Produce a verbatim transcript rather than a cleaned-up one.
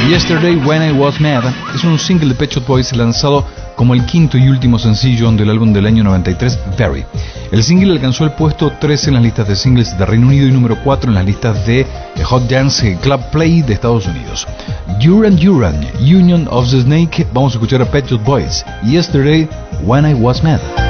Yesterday When I Was Mad es un single de Pet Shop Boys lanzado como el quinto y último sencillo del álbum del año noventa y tres, Very. El single alcanzó el puesto trece en las listas de singles de Reino Unido y número cuatro en las listas de Hot Dance Club Play de Estados Unidos. Duran Duran, Union of the Snake. Vamos a escuchar a Pet Shop Boys, Yesterday When I Was Mad.